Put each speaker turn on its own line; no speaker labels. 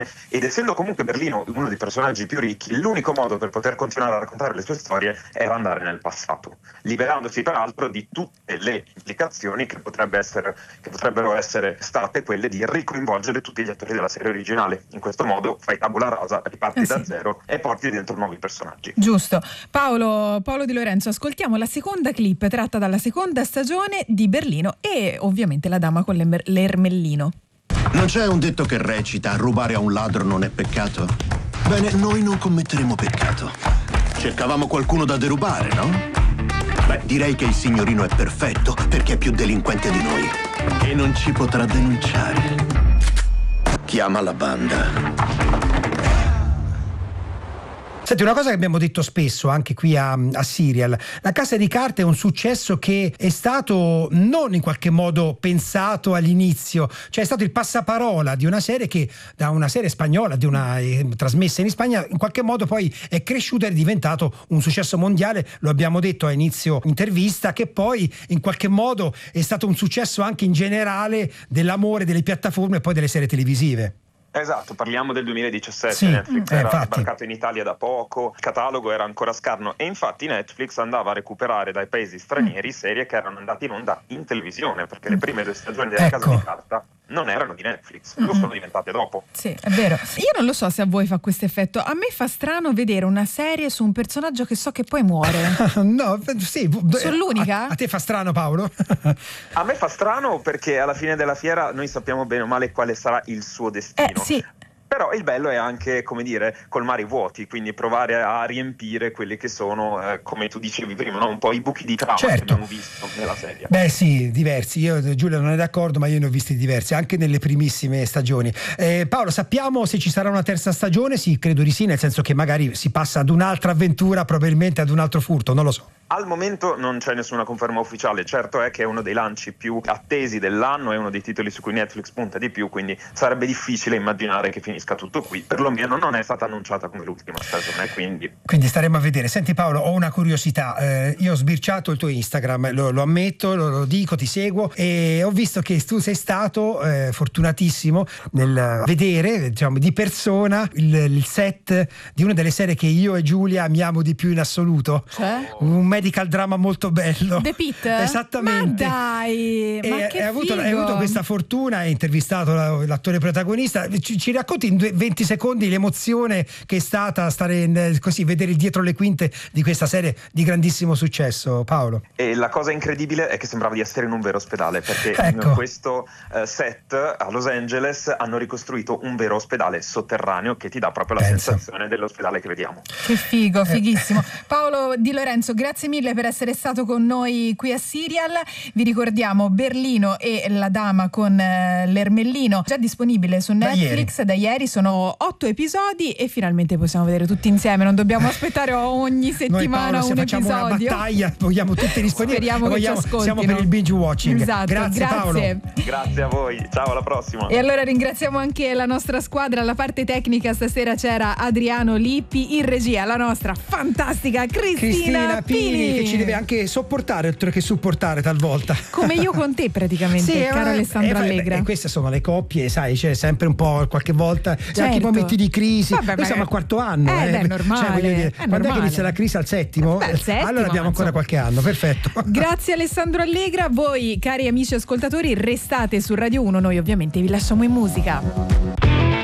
ed essendo comunque Berlino uno dei personaggi più ricchi, l'unico modo per poter continuare a raccontare le sue storie era andare nel passato, liberandosi peraltro di tutte le implicazioni che potrebbero essere state quelle di ricoinvolgere tutti gli attori della serie originale. In questo modo fai tabula rasa, riparti da zero e porti dentro nuovi personaggi.
Giusto. Paolo Di Lorenzo, ascoltiamo la seconda clip tratta dalla seconda stagione di Berlino e ovviamente La dama con l'ermellino.
Non c'è un detto che recita: rubare a un ladro non è peccato? Bene, noi non commetteremo peccato. Cercavamo qualcuno da derubare, no? Beh, direi che il signorino è perfetto, perché è più delinquente di noi e non ci potrà denunciare. Chiama la banda.
Senti, una cosa che abbiamo detto spesso anche qui a Serial: La Casa di Carta è un successo che è stato non in qualche modo pensato all'inizio, cioè è stato il passaparola di una serie che, da una serie spagnola, di una trasmessa in Spagna, in qualche modo poi è cresciuta ed è diventato un successo mondiale. Lo abbiamo detto a inizio intervista, che poi in qualche modo è stato un successo anche in generale dell'amore delle piattaforme e poi delle serie televisive.
Esatto, parliamo del 2017,
sì,
Netflix era
infatti
sbarcato in Italia da poco, il catalogo era ancora scarno e infatti Netflix andava a recuperare dai paesi stranieri serie che erano andate in onda in televisione, perché le prime 2 stagioni della Casa di Carta non erano di Netflix, lo sono diventate dopo.
Sì, è vero. Io non lo so se a voi fa questo effetto. A me fa strano vedere una serie su un personaggio che so che poi muore.
No, sì.
Sono l'unica?
A te fa strano, Paolo?
A me fa strano perché alla fine della fiera noi sappiamo bene o male quale sarà il suo destino.
Sì.
Però il bello è anche, come dire, colmare i vuoti, quindi provare a riempire quelli che sono, come tu dicevi prima, no? Un po' i buchi di trama che abbiamo visto nella serie.
Beh sì, diversi. Io, Giulia, non è d'accordo, ma io ne ho visti diversi, anche nelle primissime stagioni. Paolo, sappiamo se ci sarà una terza stagione? Sì, credo di sì, nel senso che magari si passa ad un'altra avventura, probabilmente ad un altro furto, non lo so.
Al momento non c'è nessuna conferma ufficiale, certo è che è uno dei lanci più attesi dell'anno, è uno dei titoli su cui Netflix punta di più, quindi sarebbe difficile immaginare che finisca tutto qui, perlomeno non è stata annunciata come l'ultima stagione, quindi
staremo a vedere. Senti Paolo, ho una curiosità, io ho sbirciato il tuo Instagram, lo ammetto, lo dico, ti seguo, e ho visto che tu sei stato fortunatissimo nel vedere, diciamo, di persona il set di una delle serie che io e Giulia amiamo di più in assoluto,
cioè?
Un medical drama molto bello.
The Pitt?
Esattamente.
Ma dai, ma che
hai avuto questa fortuna, hai intervistato l'attore protagonista. Ci racconti in 20 secondi l'emozione che è stata stare così, vedere il dietro le quinte di questa serie di grandissimo successo, Paolo?
E la cosa incredibile è che sembrava di essere in un vero ospedale, perché in questo set a Los Angeles hanno ricostruito un vero ospedale sotterraneo che ti dà proprio la sensazione dell'ospedale che vediamo.
Che figo, fighissimo. Paolo Di Lorenzo, grazie mille per essere stato con noi qui a Serial. Vi ricordiamo Berlino e La dama con l'ermellino, già disponibile su Netflix da ieri. Sono 8 episodi e finalmente possiamo vedere tutti insieme, non dobbiamo aspettare ogni settimana
noi, Paolo,
un
facciamo
episodio.
Una battaglia, vogliamo tutti rispondere.
Speriamo che ci ascoltino.
Siamo per il binge watching.
Esatto,
grazie Paolo.
Grazie a voi, ciao, alla prossima.
E allora ringraziamo anche la nostra squadra. Alla parte tecnica stasera c'era Adriano Lippi, in regia la nostra fantastica Cristina Pini,
che ci deve anche sopportare oltre che supportare talvolta,
come io con te praticamente, caro Alessandro Allegra.
E queste sono le coppie, sai, c'è sempre un po' qualche volta anche i momenti di crisi. Noi siamo al 4º anno,
è normale,
quando è che inizia la crisi? Al 7º?
Al 7º,
allora abbiamo ancora qualche anno, perfetto.
Grazie Alessandro Allegra. Voi cari amici ascoltatori restate su Radio 1, noi ovviamente vi lasciamo in musica.